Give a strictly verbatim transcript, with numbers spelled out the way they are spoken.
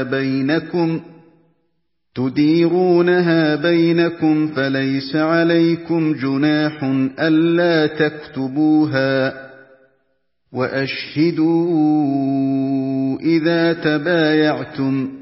بينكم تديرونها بينكم فليس عليكم جناح ألا تكتبوها وأشهدوا إذا تبايعتم